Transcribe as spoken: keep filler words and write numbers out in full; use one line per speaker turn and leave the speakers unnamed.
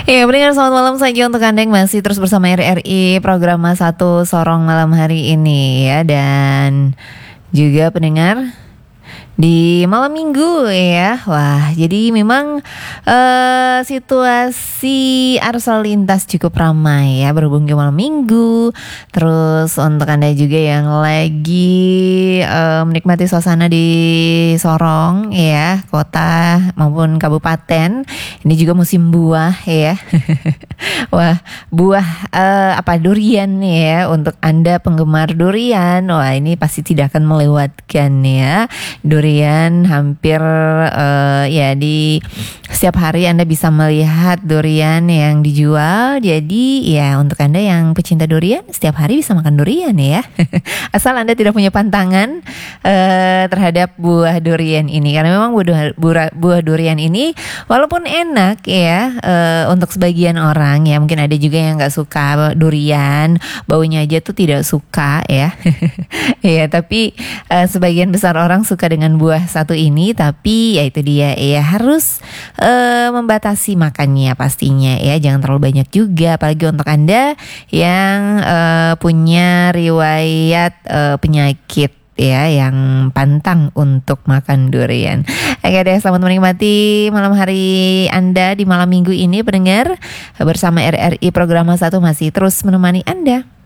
Ya, pendengar selamat malam saja untuk Anda yang masih terus bersama R R I program satu Sorong malam hari ini ya. Dan juga pendengar di malam minggu ya. Wah, jadi memang uh, situasi arus lalu lintas cukup ramai ya berhubung ke malam minggu. Terus untuk Anda juga yang lagi uh, menikmati suasana di Sorong ya, kota maupun kabupaten. Ini juga musim buah ya. Wah, buah uh, apa durian ya, untuk Anda penggemar durian. Wah, ini pasti tidak akan melewatkan ya. Durian hampir uh, ya di setiap hari Anda bisa melihat durian yang dijual. Jadi ya untuk Anda yang pecinta durian, setiap hari bisa makan durian ya. Asal Anda tidak punya pantangan uh, terhadap buah durian ini, karena memang buah, buah, buah durian ini walaupun enak ya uh, untuk sebagian orang ya, mungkin ada juga yang nggak suka durian, baunya aja tuh tidak suka ya. Ya tapi uh, sebagian besar orang suka dengan buah satu ini, tapi ya itu dia ya, harus uh, membatasi makannya pastinya ya, jangan terlalu banyak juga, apalagi untuk Anda yang uh, punya riwayat uh, penyakit ya, yang pantang untuk makan durian. Oke deh, selamat menikmati malam hari Anda di malam minggu ini pendengar, bersama R R I program satu masih terus menemani Anda.